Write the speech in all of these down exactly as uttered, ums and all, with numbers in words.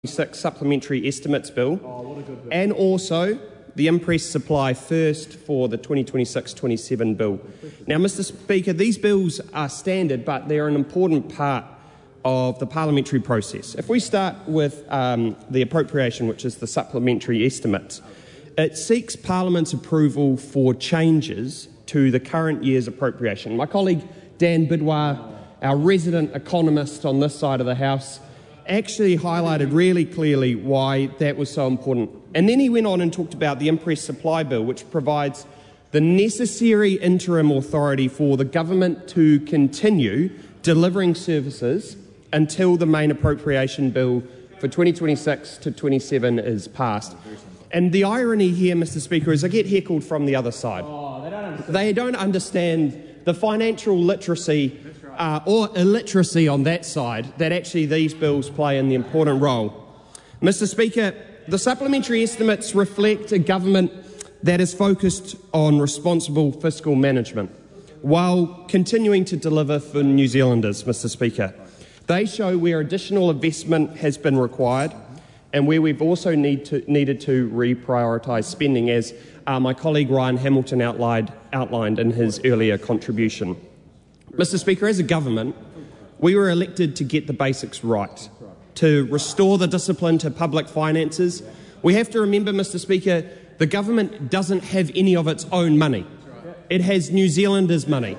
six Supplementary Estimates Bill, oh, and also the Impress Supply First for the twenty twenty-six twenty-seven Bill. Now, Mister Speaker, these bills are standard, but they're an important part of the parliamentary process. If we start with um, the appropriation, which is the Supplementary Estimates, it seeks Parliament's approval for changes to the current year's appropriation. My colleague Dan Bidwar, our resident economist on this side of the House, actually highlighted really clearly why that was so important. And then he went on and talked about the Impress Supply Bill, which provides the necessary interim authority for the government to continue delivering services until the main appropriation bill for twenty twenty-six to twenty-seven is passed. And the irony here, Mister Speaker, is I get heckled from the other side. Oh, they don't understand. They don't understand the financial literacy Uh, or illiteracy on that side that actually these bills play in the important role. Mister Speaker, the supplementary estimates reflect a government that is focused on responsible fiscal management while continuing to deliver for New Zealanders, Mister Speaker. They show where additional investment has been required and where we've also need to, needed to reprioritise spending, as uh, my colleague Ryan Hamilton outlined, outlined in his earlier contribution. Mister Speaker, as a government, we were elected to get the basics right, to restore the discipline to public finances. We have to remember, Mister Speaker, the government doesn't have any of its own money. It has New Zealanders' money.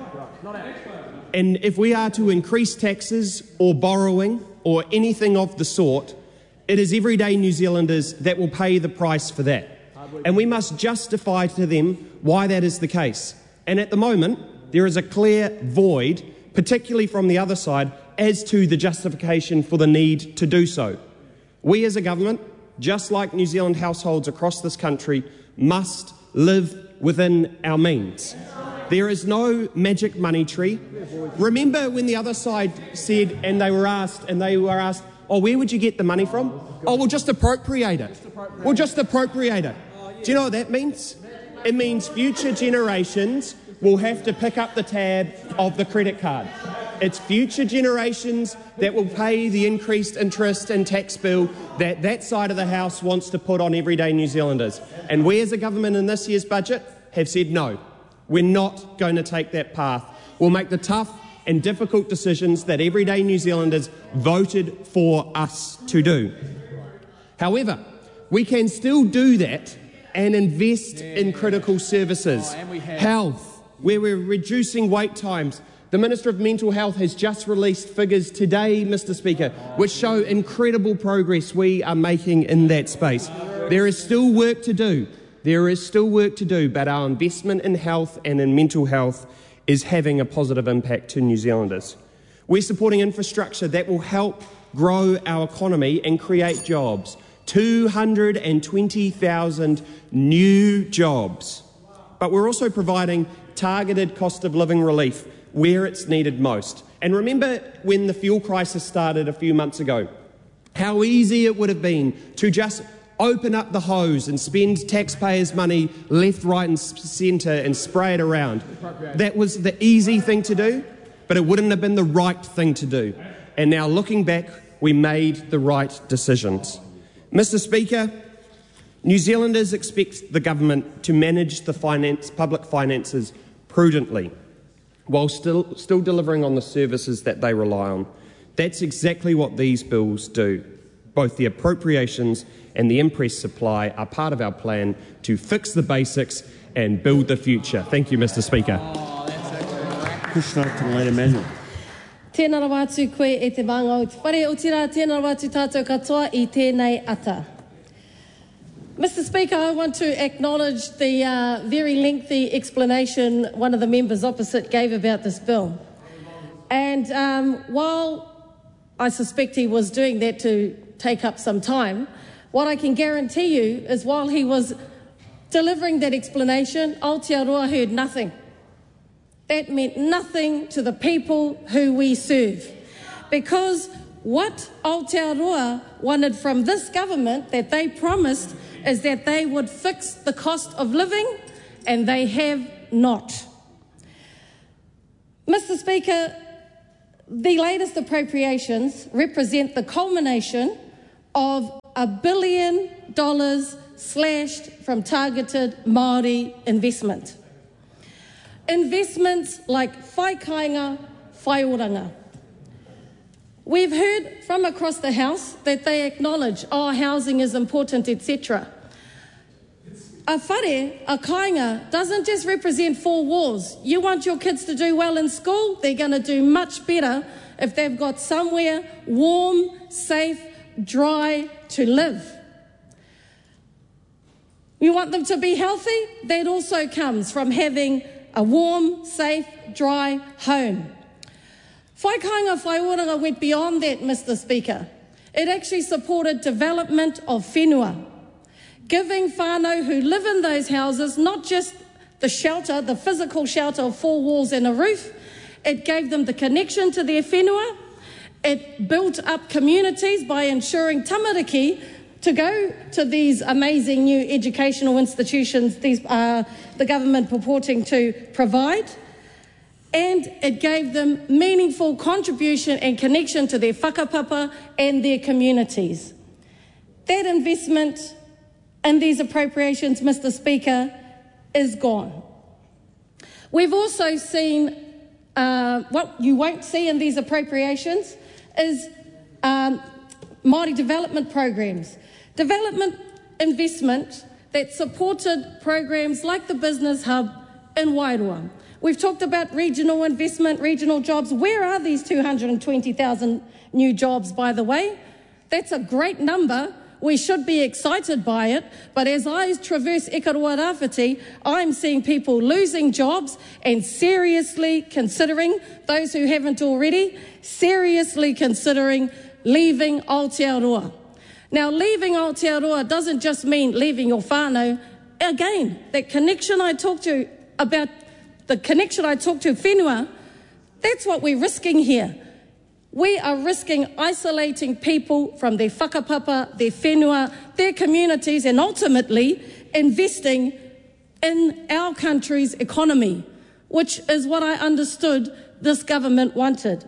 And if we are to increase taxes or borrowing or anything of the sort, it is everyday New Zealanders that will pay the price for that. And we must justify to them why that is the case. And at the moment, there is a clear void, particularly from the other side, as to the justification for the need to do so. We as a government, just like New Zealand households across this country, must live within our means. There is no magic money tree. Remember when the other side said, and they were asked, and they were asked, oh, where would you get the money from? Oh, we'll just appropriate it. We'll just appropriate it. Do you know what that means? It means future generations will have to pick up the tab of the credit card. It's future generations that will pay the increased interest and tax bill that that side of the House wants to put on everyday New Zealanders. And we as a government in this year's budget have said no, we're not going to take that path. We'll make the tough and difficult decisions that everyday New Zealanders voted for us to do. However, we can still do that and invest in critical services, health, where we're reducing wait times. The Minister of Mental Health has just released figures today, Mister Speaker, which show incredible progress we are making in that space. There is still work to do. There is still work to do, but our investment in health and in mental health is having a positive impact to New Zealanders. We're supporting infrastructure that will help grow our economy and create jobs. two hundred twenty thousand new jobs. But we're also providing targeted cost of living relief where it's needed most. And remember when the fuel crisis started a few months ago, how easy it would have been to just open up the hose and spend taxpayers' money left, right and centre and spray it around. That was the easy thing to do, but it wouldn't have been the right thing to do. And now looking back, we made the right decisions. Mister Speaker, New Zealanders expect the government to manage the finance, public finances prudently while still, still delivering on the services that they rely on. That's exactly what these bills do. Both the appropriations and the Impress Supply are part of our plan to fix the basics and build the future. Thank you, Mister Speaker. Commissioner to the Leader Manual. Tēnā rawa atu koe e te wanga o te whare o tira, tēnā rawa atu tātou katoa I tēnei ata. Mister Speaker, I want to acknowledge the uh, very lengthy explanation one of the members opposite gave about this bill. And um, while I suspect he was doing that to take up some time, what I can guarantee you is while he was delivering that explanation, Aotearoa heard nothing. That meant nothing to the people who we serve. Because what Aotearoa wanted from this government that they promised is that they would fix the cost of living, and they have not. Mister Speaker, the latest appropriations represent the culmination of a billion dollars slashed from targeted Māori investment. Investments like whai kāinga, whai oranga. We've heard from across the House that they acknowledge, oh, housing is important, et cetera. A whare, a kāinga, doesn't just represent four walls. You want your kids to do well in school, they're going to do much better if they've got somewhere warm, safe, dry to live. You want them to be healthy? That also comes from having a warm, safe, dry home. Whai kāinga, whai oranga went beyond that, Mister Speaker. It actually supported development of whenua, giving whānau who live in those houses not just the shelter, the physical shelter of four walls and a roof, it gave them the connection to their whenua, it built up communities by ensuring tamariki to go to these amazing new educational institutions these uh, the government purporting to provide, and it gave them meaningful contribution and connection to their whakapapa and their communities. That investment in these appropriations, Mister Speaker, is gone. We've also seen, uh, what you won't see in these appropriations is um, Māori development programs. Development investment that supported programs like the Business Hub in Wairua. We've talked about regional investment, regional jobs. Where are these two hundred twenty thousand new jobs, by the way? That's a great number. We should be excited by it. But as I traverse Ikaroa Rāwhiti, I'm seeing people losing jobs and seriously considering, those who haven't already, seriously considering leaving Aotearoa. Now, leaving Aotearoa doesn't just mean leaving your whānau. Again, that connection I talked to about, the connection I talked to whenua, that's what we're risking here. We are risking isolating people from their whakapapa, their whenua, their communities, and ultimately investing in our country's economy, which is what I understood this government wanted.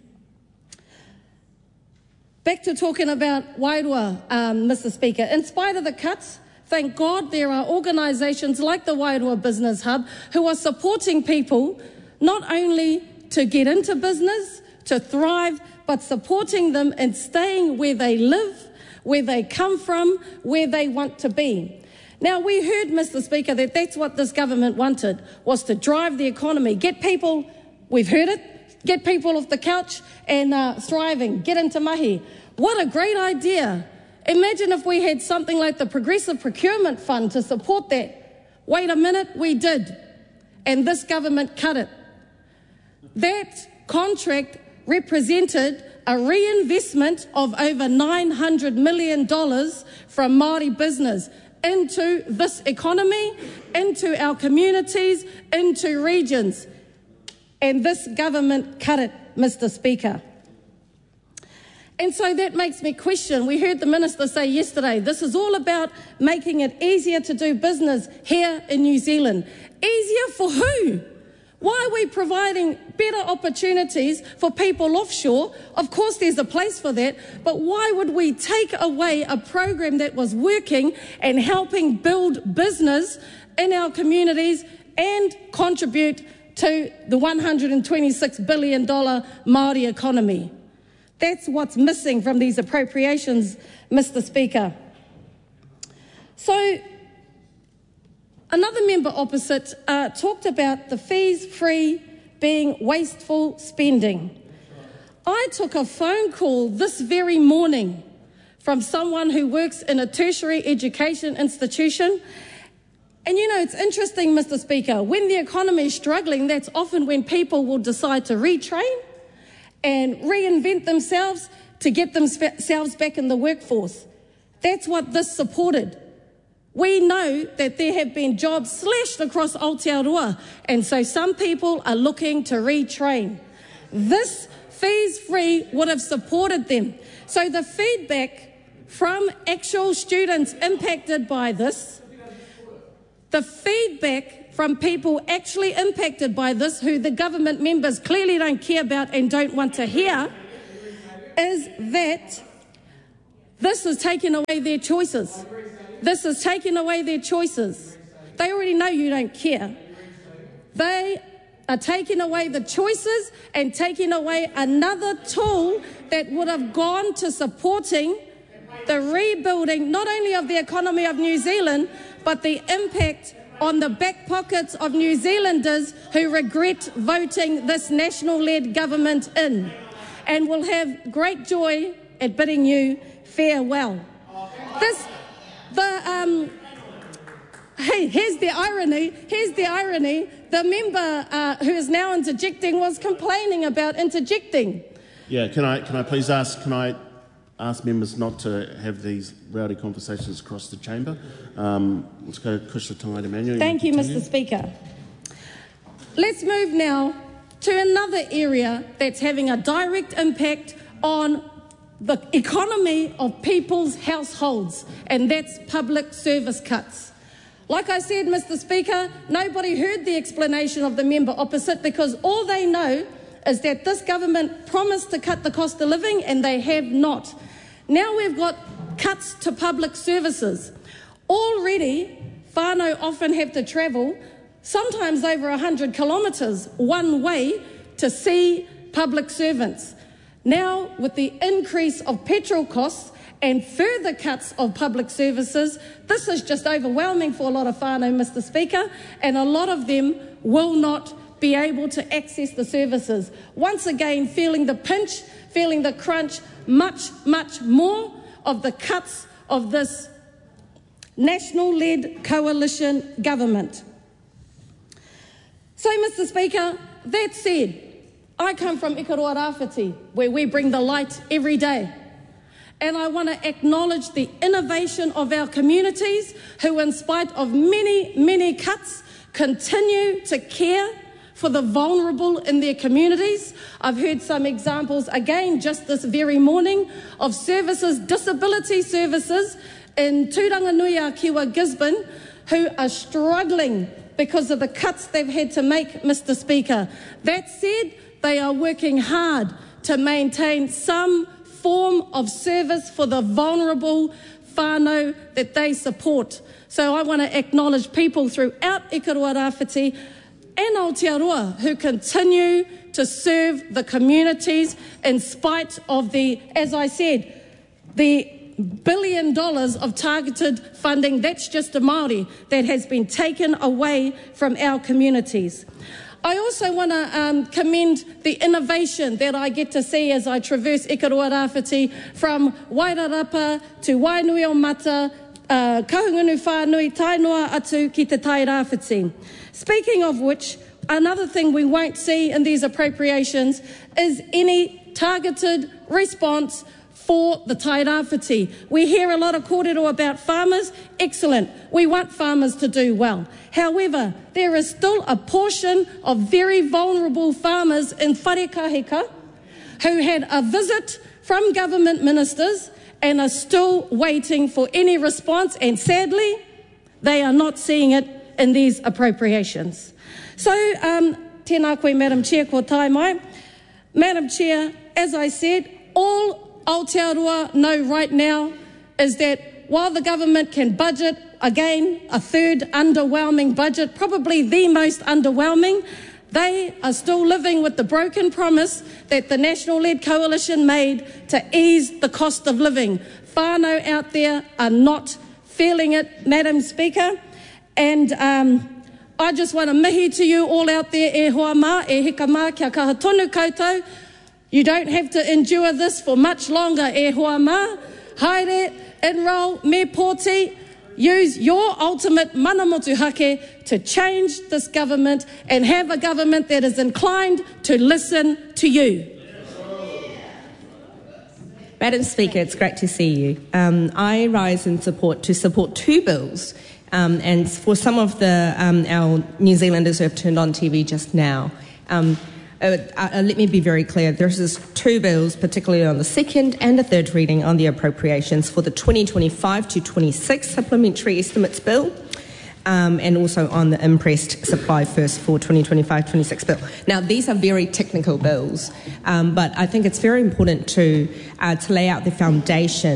Back to talking about Wairua, um, Mister Speaker. In spite of the cuts, thank God there are organisations like the Wairua Business Hub who are supporting people not only to get into business, to thrive, but supporting them in staying where they live, where they come from, where they want to be. Now, we heard, Mister Speaker, that that's what this government wanted, was to drive the economy, get people, we've heard it, get people off the couch and uh, thriving, get into mahi. What a great idea. Imagine if we had something like the Progressive Procurement Fund to support that. Wait a minute, we did. And this government cut it. That contract represented a reinvestment of over nine hundred million dollars from Māori business into this economy, into our communities, into regions. And this government cut it, Mister Speaker. And so that makes me question, we heard the Minister say yesterday, this is all about making it easier to do business here in New Zealand. Easier for who? Why are we providing better opportunities for people offshore? Of course there's a place for that, but why would we take away a program that was working and helping build business in our communities and contribute to the one hundred twenty-six billion dollars Māori economy? That's what's missing from these appropriations, Mister Speaker. So, another member opposite uh, talked about the fees-free being wasteful spending. I took a phone call this very morning from someone who works in a tertiary education institution. And you know, it's interesting, Mister Speaker, when the economy is struggling, that's often when people will decide to retrain and reinvent themselves to get themselves back in the workforce. That's what this supported. We know that there have been jobs slashed across Aotearoa, and so some people are looking to retrain. This fees-free would have supported them. So the feedback from actual students impacted by this, the feedback from people actually impacted by this, who the government members clearly don't care about and don't want to hear, is that This is taking away their choices. This is taking away their choices. They already know you don't care. They are taking away the choices and taking away another tool that would have gone to supporting the rebuilding not only of the economy of New Zealand, but the impact on the back pockets of New Zealanders who regret voting this national-led government in, and will have great joy at bidding you farewell. This, the, um, hey, here's the irony, here's the irony. The member uh, who is now interjecting was complaining about interjecting. Yeah, can I, can I please ask, can I ask members not to have these rowdy conversations across the chamber? Um, let's go to Kushna Tangata Manuel. Thank you, Mister Speaker. Let's move now to another area that's having a direct impact on the economy of people's households, and that's public service cuts. Like I said, Mister Speaker, nobody heard the explanation of the member opposite, because all they know is that this government promised to cut the cost of living and they have not. Now we've got cuts to public services. Already, whānau often have to travel sometimes over one hundred kilometres one way to see public servants. Now, with the increase of petrol costs and further cuts of public services, this is just overwhelming for a lot of whānau, Mister Speaker, and a lot of them will not be able to access the services. Once again, feeling the pinch, feeling the crunch, much, much more of the cuts of this national-led coalition government. So, Mister Speaker, that said, I come from Ikaroa Rāwhiti, where we bring the light every day. And I want to acknowledge the innovation of our communities who, in spite of many, many cuts, continue to care for the vulnerable in their communities. I've heard some examples, again, just this very morning, of services, disability services in Tūranganui Kiwa Gisborne, who are struggling because of the cuts they've had to make, Mister Speaker. That said, they are working hard to maintain some form of service for the vulnerable whānau that they support. So I want to acknowledge people throughout Ikaroa Rāwhiti and Aotearoa who continue to serve the communities in spite of the, as I said, the billion dollars of targeted funding, that's just a Māori, that has been taken away from our communities. I also want to um, commend the innovation that I get to see as I traverse Ikaroa Rāwhiti, from Wairarapa to Wainui o Mata, uh, Kahungunu Whānui, Tainoa atu ki te Tai Rāwhiti. Speaking of which, another thing we won't see in these appropriations is any targeted response for the Tai Rāwhiti. We hear a lot of kōrero about farmers. Excellent. We want farmers to do well. However, there is still a portion of very vulnerable farmers in Wharekahika who had a visit from government ministers and are still waiting for any response, and sadly, they are not seeing it in these appropriations. So, um, tēnā koe, Madam Chair, ko tai mai. Madam Chair, as I said, all Aotearoa know right now is that while the government can budget, again, a third underwhelming budget, probably the most underwhelming, they are still living with the broken promise that the national-led coalition made to ease the cost of living. Whānau out there are not feeling it, Madam Speaker, and um, I just want to mihi to you all out there, e hoa mā, e hika mā, kia kaha tonu koutou. You don't have to endure this for much longer, e hoa mā. Haere, enroll, me pōti. Use your ultimate mana motu hake to change this government and have a government that is inclined to listen to you. Madam Speaker, it's great to see you. Um, I rise in support to support two bills, um, and for some of the um, our New Zealanders who have turned on T V just now, um, Uh, uh, let me be very clear. There's two bills, particularly on the second and the third reading on the appropriations for the twenty twenty-five to twenty-six Supplementary Estimates Bill, um, and also on the Impressed Supply First for twenty twenty-five twenty-six Bill. Now, these are very technical bills, um, but I think it's very important to, uh, to lay out the foundation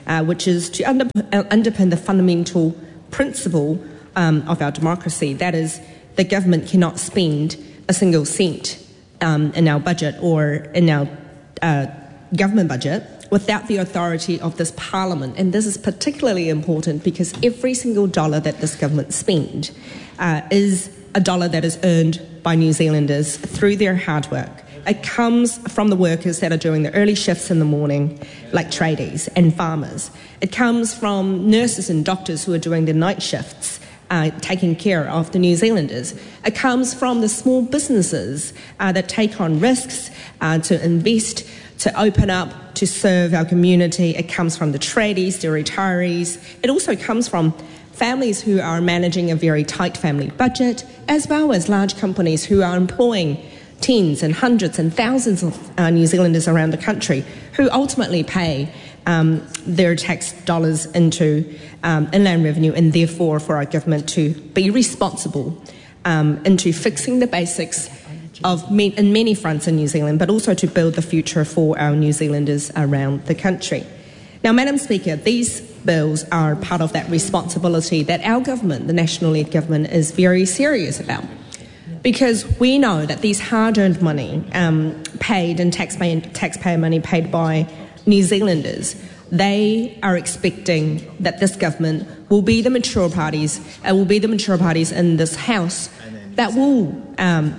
uh, which is to under, uh, underpin the fundamental principle um, of our democracy. That is, the government cannot spend a single cent um, in our budget or in our uh, government budget without the authority of this Parliament. And this is particularly important because every single dollar that this government spends uh, is a dollar that is earned by New Zealanders through their hard work. It comes from the workers that are doing the early shifts in the morning, like tradies and farmers. It comes from nurses and doctors who are doing the night shifts, uh, taking care of the New Zealanders. It comes from the small businesses uh, that take on risks uh, to invest, to open up, to serve our community. It comes from the tradies, the retirees. It also comes from families who are managing a very tight family budget, as well as large companies who are employing tens and hundreds and thousands of uh, New Zealanders around the country who ultimately pay um, their tax dollars into um, inland revenue, and therefore for our government to be responsible um, into fixing the basics of me- in many fronts in New Zealand, but also to build the future for our New Zealanders around the country. Now, Madam Speaker, these bills are part of that responsibility that our government, the national-led government, is very serious about. Because we know that these hard-earned money um, paid and taxpayer, taxpayer money paid by New Zealanders, they are expecting that this government will be the mature parties, uh, will be the mature parties in this House that will um,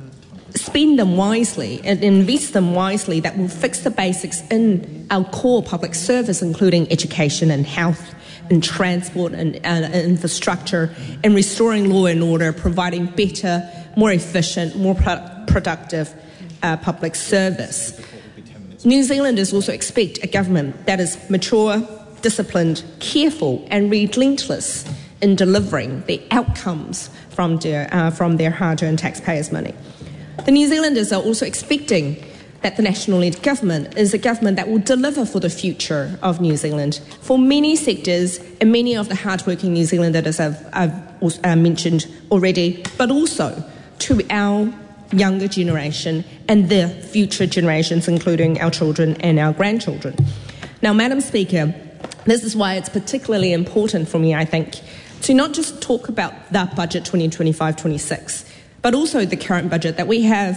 spend them wisely and invest them wisely, that will fix the basics in our core public service, including education and health and transport and uh, infrastructure, and restoring law and order, providing better, more efficient, more pro- productive uh, public service. New Zealanders also expect a government that is mature, disciplined, careful and relentless in delivering the outcomes from their, uh, from their hard-earned taxpayers' money. The New Zealanders are also expecting that the national-led government is a government that will deliver for the future of New Zealand for many sectors and many of the hard-working New Zealanders I've, I've also, uh, mentioned already, but also to our younger generation and the future generations, including our children and our grandchildren. Now, Madam Speaker, this is why it's particularly important for me, I think, to not just talk about the budget twenty twenty-five twenty-six, but also the current budget that we have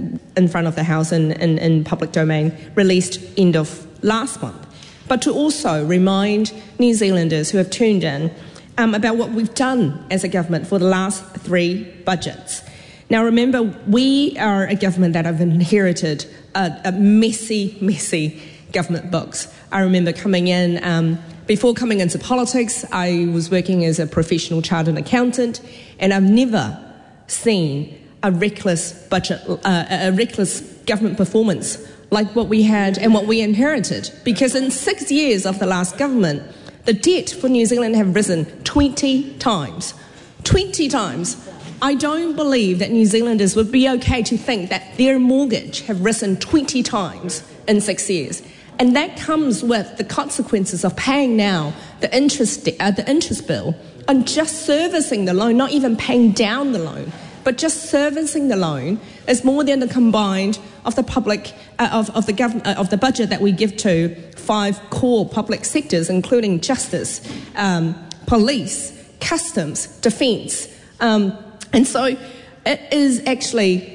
in front of the House and in, in public domain, released end of last month, but to also remind New Zealanders who have tuned in um, about what we've done as a government for the last three budgets. Now, remember, we are a government that have inherited a, a messy, messy government books. I remember coming in, um, before coming into politics, I was working as a professional chartered accountant, and I've never seen a reckless budget, uh, a reckless government performance like what we had and what we inherited. Because in six years of the last government, the debt for New Zealand have risen twenty times. twenty times. I don't believe that New Zealanders would be okay to think that their mortgage have risen twenty times in six years. And that comes with the consequences of paying now the interest, uh, the interest bill on just servicing the loan, not even paying down the loan, but just servicing the loan is more than the combined of the public uh, of, of the government uh, of the budget that we give to five core public sectors, including justice, um, police, customs, defence. Um, And so it is actually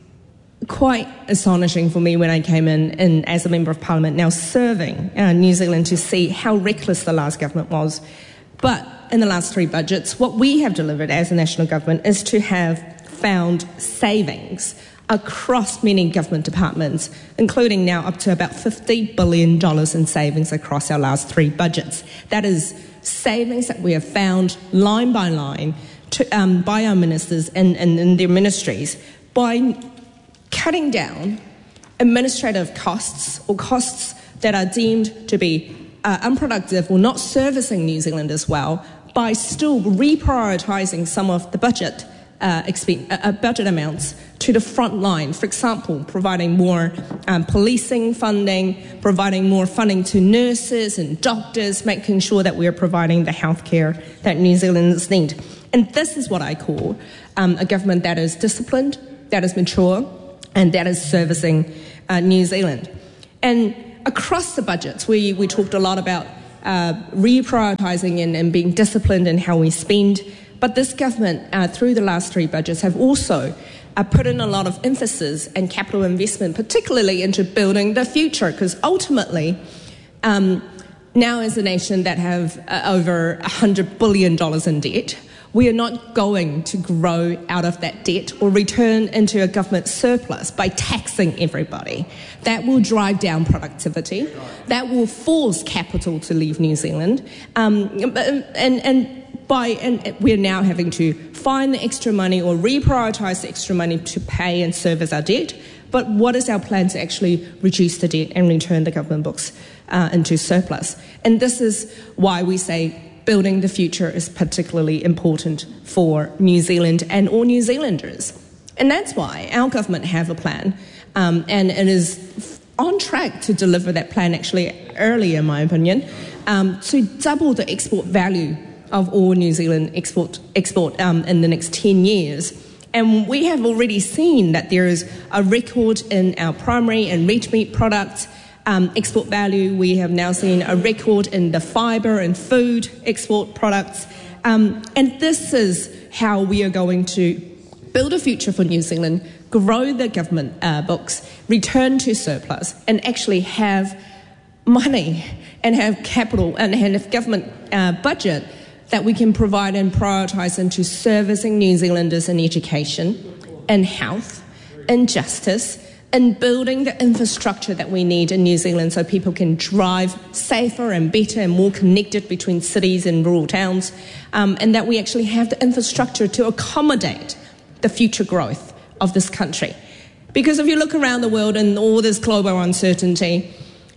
quite astonishing for me when I came in, in as a Member of Parliament, now serving uh, New Zealand, to see how reckless the last government was. But in the last three budgets, what we have delivered as a national government is to have found savings across many government departments, including now up to about fifty billion dollars in savings across our last three budgets. That is savings that we have found line by line To, um, by our ministers and, and, and their ministries, by cutting down administrative costs or costs that are deemed to be uh, unproductive or not servicing New Zealand as well, by still reprioritising some of the budget uh, expen- uh, budget amounts to the front line. For example, providing more um, policing funding, providing more funding to nurses and doctors, making sure that we are providing the healthcare that New Zealanders need. And this is what I call um, a government that is disciplined, that is mature, and that is servicing uh, New Zealand. And across the budgets, we, we talked a lot about uh, reprioritising and, and being disciplined in how we spend. But this government, uh, through the last three budgets, have also uh, put in a lot of emphasis and capital investment, particularly into building the future, because ultimately, um, now as a nation that have uh, over one hundred billion dollars in debt, we are not going to grow out of that debt or return into a government surplus by taxing everybody. That will drive down productivity. That will force capital to leave New Zealand. Um, and, and, by, and we're now having to find the extra money or reprioritise the extra money to pay and service our debt. But what is our plan to actually reduce the debt and return the government books uh, into surplus? And this is why we say building the future is particularly important for New Zealand and all New Zealanders. And that's why our government have a plan, um, and it is on track to deliver that plan actually early, in my opinion, um, to double the export value of all New Zealand export, export um, in the next ten years. And we have already seen that there is a record in our primary and red meat products Um, export value. We have now seen a record in the fibre and food export products. Um, and this is how we are going to build a future for New Zealand, grow the government uh, books, return to surplus, and actually have money and have capital and have government uh, budget that we can provide and prioritise into servicing New Zealanders in education, in health, in justice, and building the infrastructure that we need in New Zealand so people can drive safer and better and more connected between cities and rural towns, um, and that we actually have the infrastructure to accommodate the future growth of this country. Because if you look around the world and all this global uncertainty,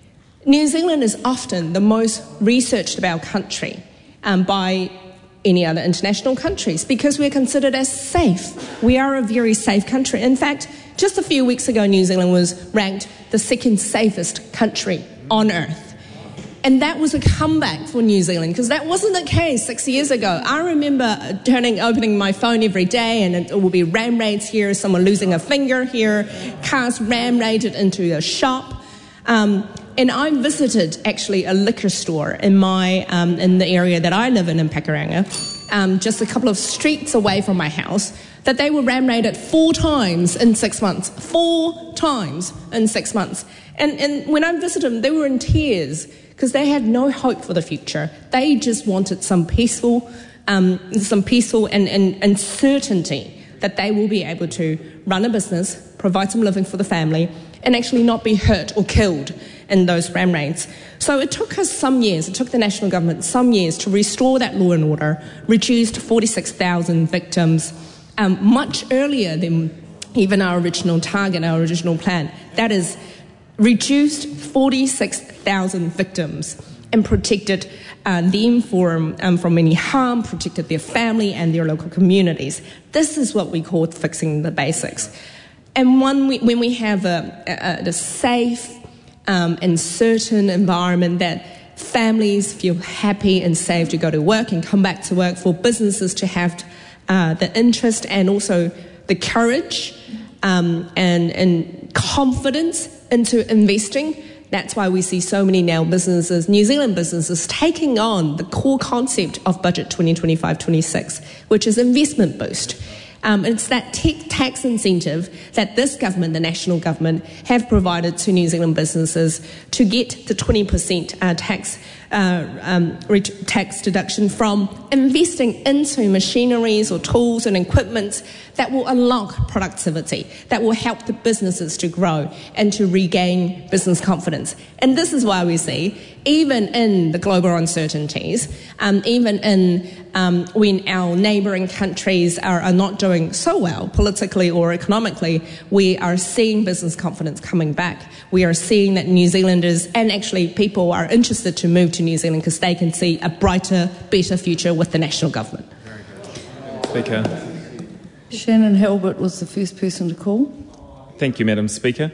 New Zealand is often the most researched about country um, by any other international countries because we're considered as safe. We are a very safe country. In fact, just a few weeks ago, New Zealand was ranked the second safest country on earth. And that was a comeback for New Zealand because that wasn't the case six years ago. I remember turning, opening my phone every day and it will be ram raids here, someone losing a finger here, cars ram raided into a shop. Um, and I visited actually a liquor store in my um, in the area that I live in, in Pakuranga, um, just a couple of streets away from my house, that they were ram raided four times in six months. Four times in six months. And, and when I visited them, they were in tears because they had no hope for the future. They just wanted some peaceful, um, some peaceful and, and, and certainty that they will be able to run a business, provide some living for the family, and actually not be hurt or killed in those ram raids. So it took us some years, it took the national government some years to restore that law and order, reduced forty-six thousand victims, Um, much earlier than even our original target, our original plan. That is, reduced forty-six thousand victims and protected uh, them for, um, from any harm, protected their family and their local communities. This is what we call fixing the basics. And one we, when we have a, a, a safe um, and certain environment that families feel happy and safe to go to work and come back to work, for businesses to have Uh, the interest and also the courage um, and, and confidence into investing. That's why we see so many now businesses, New Zealand businesses, taking on the core concept of Budget twenty twenty-five twenty-six, which is investment boost. Um, it's that te- tax incentive that this government, the national government, have provided to New Zealand businesses to get the twenty percent uh, tax uh, um, tax deduction from investing into machineries or tools and equipment that will unlock productivity, that will help the businesses to grow and to regain business confidence. And this is why we see, even in the global uncertainties, um, even in um, when our neighbouring countries are, are not doing so well politically or economically, we are seeing business confidence coming back. We are seeing that New Zealanders and actually people are interested to move to New Zealand because they can see a brighter, better future with the national government. Speaker. Shannon Halbert was the first person to call. Thank you, Madam Speaker.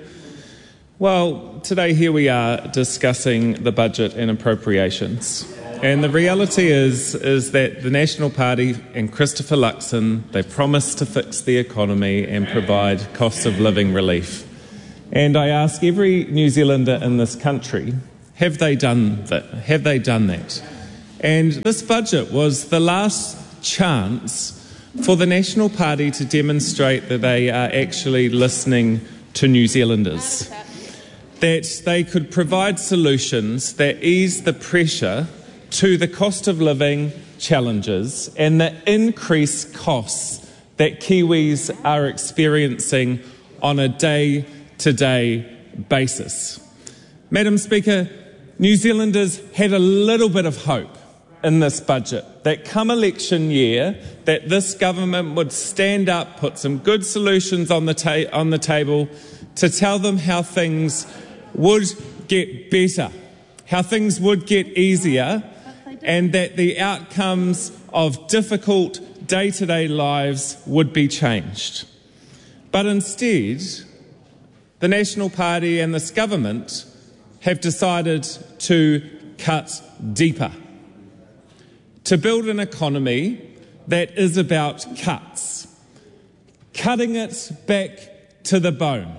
Well, today here we are discussing the budget and appropriations. And the reality is, is that the National Party and Christopher Luxon, they promised to fix the economy and provide cost of living relief. And I ask every New Zealander in this country, Have they done that? Have they done that? And this budget was the last chance for the National Party to demonstrate that they are actually listening to New Zealanders, that they could provide solutions that ease the pressure to the cost of living challenges and the increased costs that Kiwis are experiencing on a day-to-day basis. Madam Speaker, New Zealanders had a little bit of hope in this budget, that come election year, that this government would stand up, put some good solutions on the, ta- on the table to tell them how things would get better, how things would get easier, and that the outcomes of difficult day-to-day lives would be changed. But instead, the National Party and this government have decided to cut deeper, to build an economy that is about cuts, cutting it back to the bone.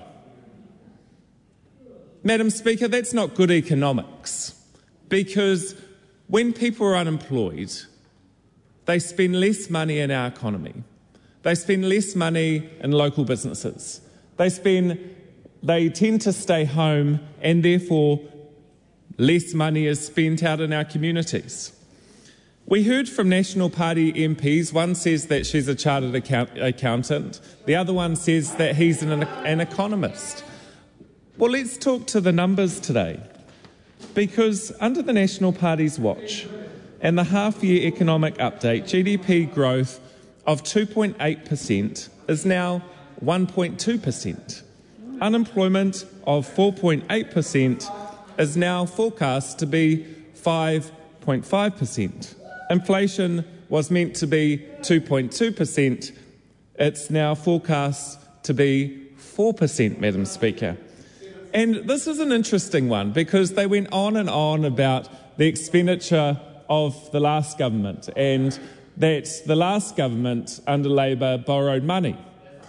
Madam Speaker, that's not good economics, because when people are unemployed, they spend less money in our economy. They spend less money in local businesses. They spend, they tend to stay home, and therefore less money is spent out in our communities. We heard from National Party M Ps, one says that she's a chartered account- accountant, the other one says that he's an, an economist. Well, let's talk to the numbers today, because under the National Party's watch and the half-year economic update, G D P growth of two point eight percent is now one point two percent. Unemployment of four point eight percent is now forecast to be five point five percent. Inflation was meant to be two point two percent. It's now forecast to be four percent, Madam Speaker. And this is an interesting one, because they went on and on about the expenditure of the last government and that the last government under Labour borrowed money.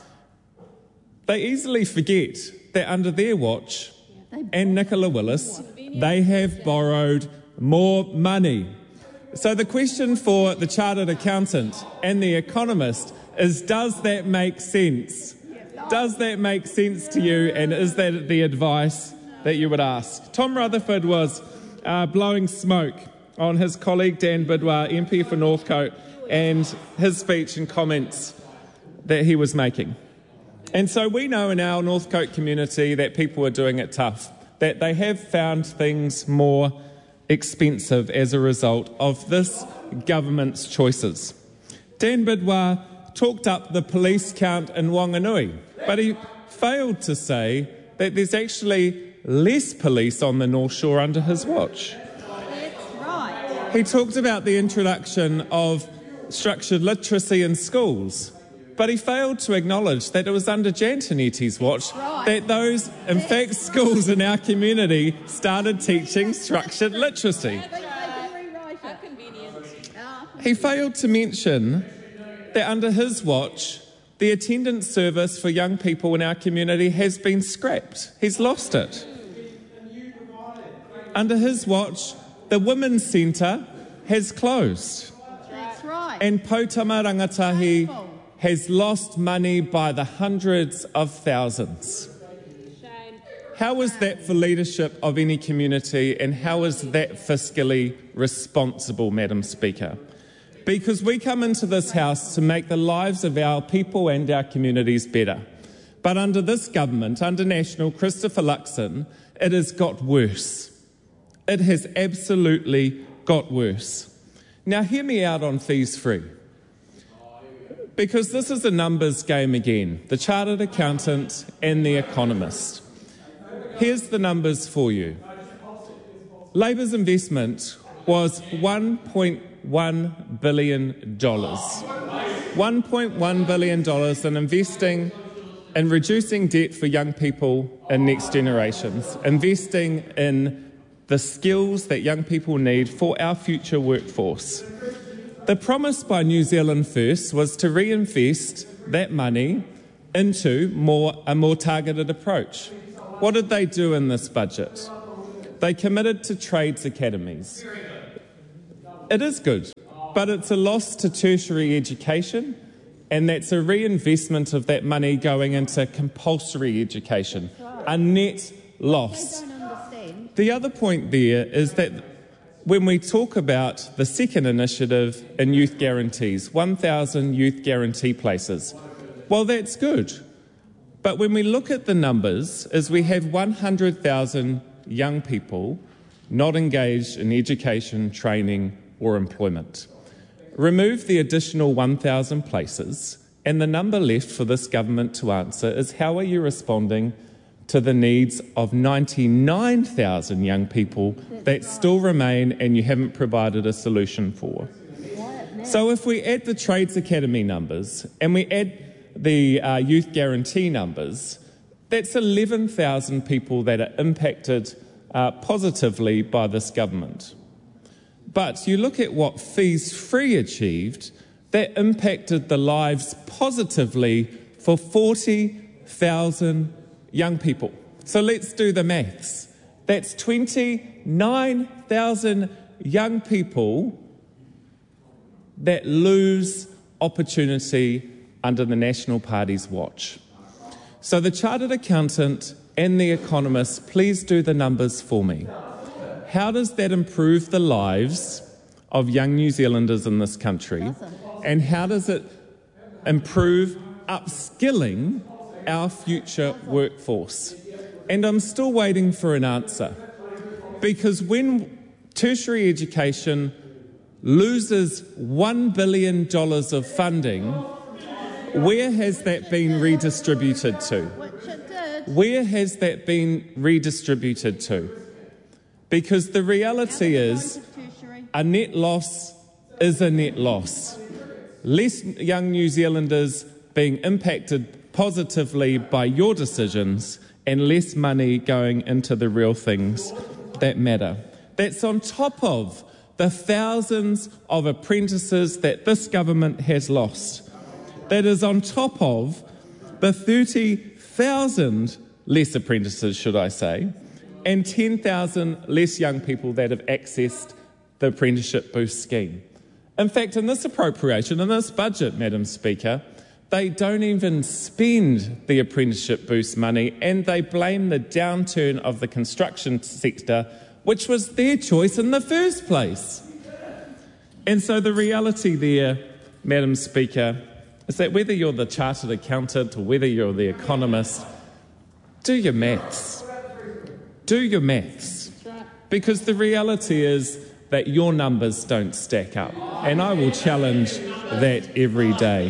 They easily forget that under their watch and Nicola Willis, they have borrowed more money. So the question for the chartered accountant and the economist is, does that make sense? Does that make sense to you, and is that the advice that you would ask? Tom Rutherford was uh, blowing smoke on his colleague Dan Bidwell, M P for Northcote, and his speech and comments that he was making. And so we know in our Northcote community that people are doing it tough, that they have found things more expensive as a result of this government's choices. Dan Bidwell talked up the police count in Whanganui, but he failed to say that there's actually less police on the North Shore under his watch. That's right. He talked about the introduction of structured literacy in schools, but he failed to acknowledge that it was under Jan Tineti's watch right. that those, in fact, schools in our community started teaching structured literacy. He failed to mention that under his watch, the attendance service for young people in our community has been scrapped. He's lost it. Under his watch, the Women's Centre has closed. That's right. And Potama Rangatahi has lost money by the hundreds of thousands. Shame. How is that for leadership of any community, and how is that fiscally responsible, Madam Speaker? Because we come into this House to make the lives of our people and our communities better. But under this government, under National, Christopher Luxon, it has got worse. It has absolutely got worse. Now, hear me out on fees free, because this is a numbers game again, the chartered accountant and the economist. Here's the numbers for you. Labour's investment was one point one billion dollars. one point one billion dollars in investing in reducing debt for young people and next generations, investing in the skills that young people need for our future workforce. The promise by New Zealand First was to reinvest that money into more, a more targeted approach. What did they do in this budget? They committed to trades academies. It is good, but it's a loss to tertiary education, and that's a reinvestment of that money going into compulsory education, a net loss. The other point there is that when we talk about the second initiative in youth guarantees, one thousand youth guarantee places, well, that's good. But when we look at the numbers, is we have one hundred thousand young people not engaged in education, training or employment. Remove the additional one thousand places, and the number left for this government to answer is how are you responding to the needs of ninety-nine thousand young people that still remain and you haven't provided a solution for. So if we add the Trades Academy numbers and we add the uh, Youth Guarantee numbers, that's eleven thousand people that are impacted uh, positively by this government. But you look at what Fees Free achieved, that impacted the lives positively for forty thousand young people. So let's do the maths. That's twenty-nine thousand young people that lose opportunity under the National Party's watch. So the Chartered Accountant and the Economist, please do the numbers for me. How does that improve the lives of young New Zealanders in this country? And how does it improve upskilling our future workforce? And I'm still waiting for an answer. Because when tertiary education loses one billion dollars of funding, where has that been redistributed to? Where has that been redistributed to? Because the reality is a net loss is a net loss. Less young New Zealanders being impacted positively by your decisions and less money going into the real things that matter. That's on top of the thousands of apprentices that this government has lost. That is on top of the thirty thousand less apprentices, should I say, and ten thousand less young people that have accessed the Apprenticeship Boost scheme. In fact, in this appropriation, in this budget, Madam Speaker, they don't even spend the Apprenticeship Boost money, and they blame the downturn of the construction sector, which was their choice in the first place. And so the reality there, Madam Speaker, is that whether you're the Chartered Accountant or whether you're the Economist, do your maths. Do your maths. Because the reality is that your numbers don't stack up. And I will challenge that every day.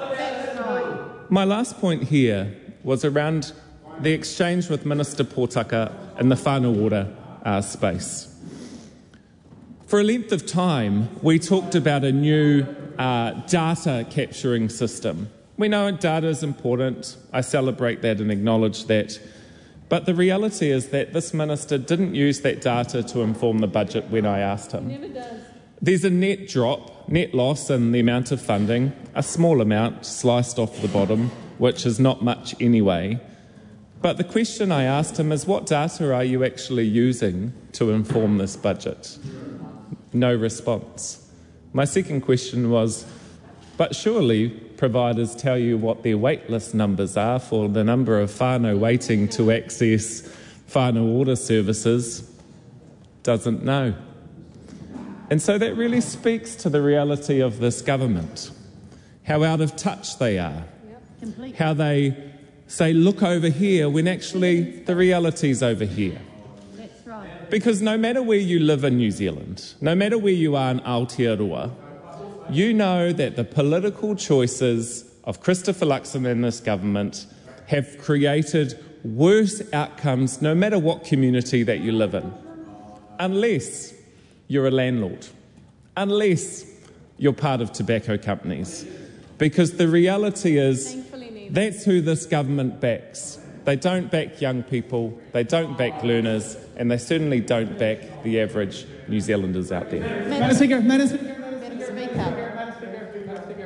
My last point here was around the exchange with Minister Potaka in the whānau water uh, space. For a length of time, we talked about a new uh, data capturing system. We know data is important. I celebrate that and acknowledge that. But the reality is that this minister didn't use that data to inform the budget when I asked him. Never does. There's a net drop, net loss in the amount of funding, a small amount sliced off the bottom, which is not much anyway. But the question I asked him is, what data are you actually using to inform this budget? No response. My second question was, but surely providers tell you what their waitlist numbers are for the number of whānau waiting to access whānau water services. Doesn't know. And so that really speaks to the reality of this government, how out of touch they are, Complete. how they say, look over here, when actually the reality's over here. That's right. Because no matter where you live in New Zealand, no matter where you are in Aotearoa, you know that the political choices of Christopher Luxon and this government have created worse outcomes no matter what community that you live in. Unless you're a landlord, unless you're part of tobacco companies. Because the reality is that's who this government backs. They don't back young people, they don't back learners, and they certainly don't back the average New Zealanders out there. Madam Speaker, Madam Speaker. Madam Speaker.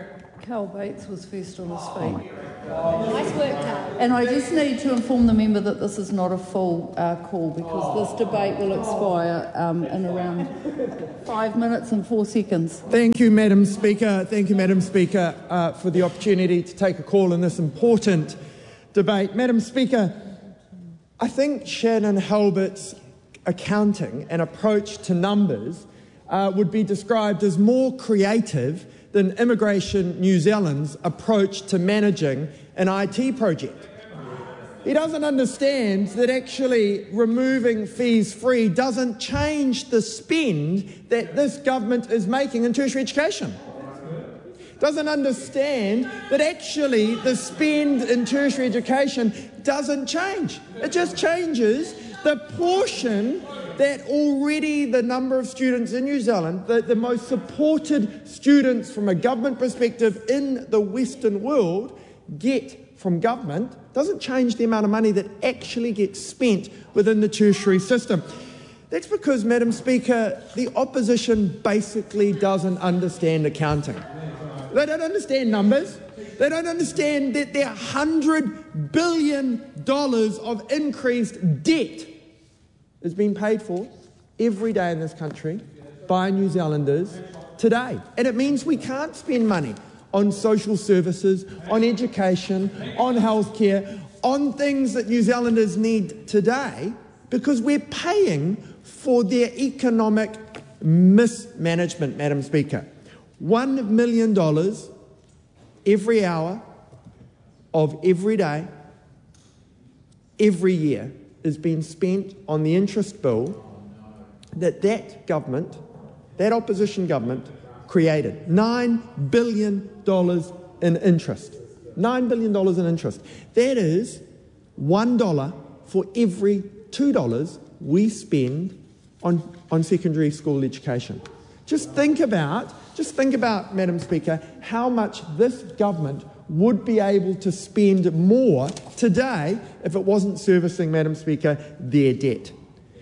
Carl Bates was first on his feet. Nice work, Carl. And I just need to inform the member that this is not a full uh, call because this debate will expire um, in around five minutes and four seconds. Thank you, Madam Speaker. Thank you, Madam Speaker, uh, for the opportunity to take a call in this important debate. Madam Speaker, I think Shannon Halbert's accounting and approach to numbers uh, would be described as more creative than Immigration New Zealand's approach to managing an I T project. He doesn't understand that actually removing fees free doesn't change the spend that this government is making in tertiary education. Doesn't understand that actually the spend in tertiary education doesn't change. It just changes the portion that already the number of students in New Zealand, the, the most supported students from a government perspective in the Western world, get from government, doesn't change the amount of money that actually gets spent within the tertiary system. That's because, Madam Speaker, the opposition basically doesn't understand accounting. They don't understand numbers. They don't understand that there are one hundred billion dollars of increased debt is being paid for every day in this country by New Zealanders today. And it means we can't spend money on social services, on education, on healthcare, on things that New Zealanders need today because we're paying for their economic mismanagement, Madam Speaker. One million dollars every hour of every day, every year, is being spent on the interest bill that that government, that opposition government, created. Nine billion dollars in interest. Nine billion dollars in interest. That is one dollar for every two dollars we spend on, on secondary school education. Just think about, just think about, Madam Speaker, how much this government would be able to spend more today if it wasn't servicing, Madam Speaker, their debt.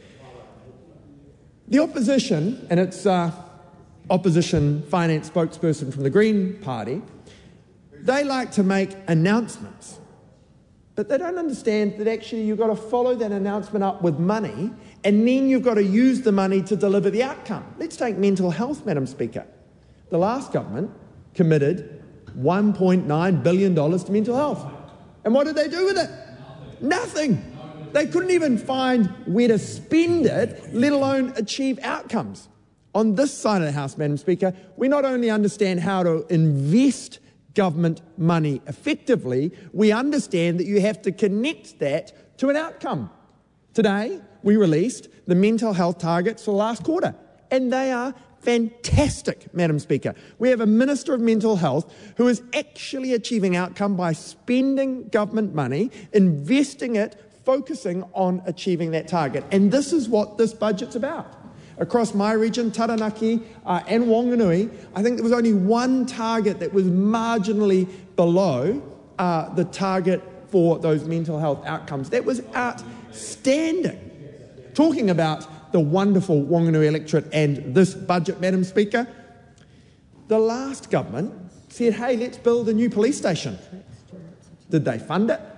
The opposition, and it's uh, opposition finance spokesperson from the Green Party, they like to make announcements, but they don't understand that actually you've got to follow that announcement up with money, and then you've got to use the money to deliver the outcome. Let's take mental health, Madam Speaker. The last government committed one point nine billion dollars to mental health. And what did they do with it? Nothing. They couldn't even find where to spend it, let alone achieve outcomes. On this side of the House, Madam Speaker, we not only understand how to invest government money effectively, we understand that you have to connect that to an outcome. Today, we released the mental health targets for the last quarter, and they are fantastic, Madam Speaker. We have a Minister of Mental Health who is actually achieving outcome by spending government money, investing it, focusing on achieving that target. And this is what this budget's about. Across my region, Taranaki uh, and Whanganui, I think there was only one target that was marginally below uh, the target for those mental health outcomes. That was outstanding. Talking about the wonderful Whanganui electorate and this budget, Madam Speaker, the last government said, hey, let's build a new police station. Did they fund it?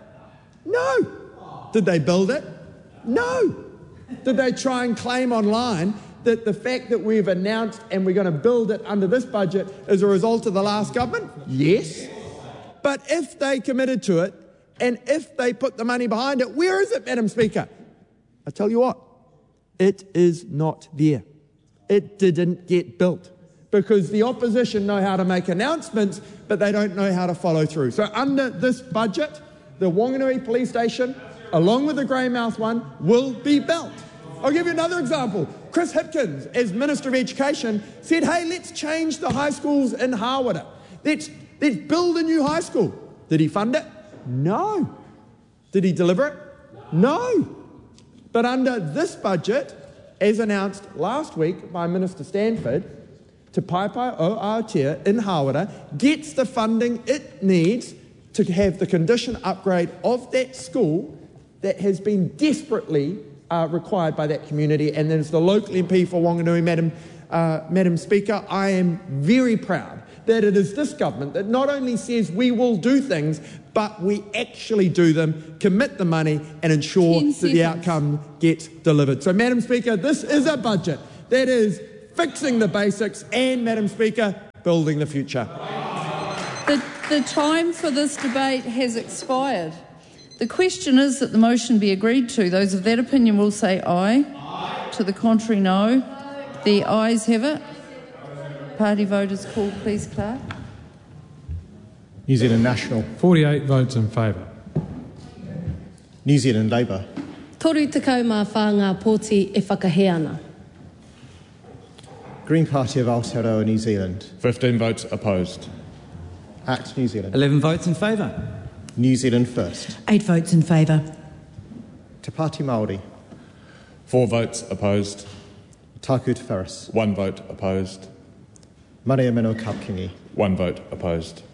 No. Did they build it? No. Did they try and claim online that the fact that we've announced and we're going to build it under this budget is a result of the last government? Yes. But if they committed to it and if they put the money behind it, where is it, Madam Speaker? I tell you what, it is not there. It didn't get built because the opposition know how to make announcements, but they don't know how to follow through. So under this budget, the Whanganui Police Station, along with the Greymouth one, will be built. I'll give you another example. Chris Hipkins, as Minister of Education, said, hey, let's change the high schools in Hawera. Let's, let's build a new high school. Did he fund it? No. Did he deliver it? No. But under this budget, as announced last week by Minister Stanford, Te Paepae o Aotea in Hawera gets the funding it needs to have the condition upgrade of that school that has been desperately uh, required by that community. And then as the local M P for Whanganui, Madam, uh, Madam Speaker, I am very proud that it is this government that not only says we will do things, but we actually do them, commit the money and ensure that the outcome gets delivered. So, Madam Speaker, this is a budget that is fixing the basics and, Madam Speaker, building the future. The, the time for this debate has expired. The question is that the motion be agreed to. Those of that opinion will say aye. Aye. To the contrary, no. The ayes have it. Party vote is called, please, Clerk. New Zealand National. forty-eight votes in favour. New Zealand Labour. Toru tekau mā whānga pōti e whakahea ana. Green Party of Aotearoa New Zealand. fifteen votes opposed. Act New Zealand. eleven votes in favour. New Zealand First. Eight votes in favour. Te Pāti Māori. Four votes opposed. Taku Te Wharas. One vote opposed. Maria Mino Kapkingi. One vote opposed.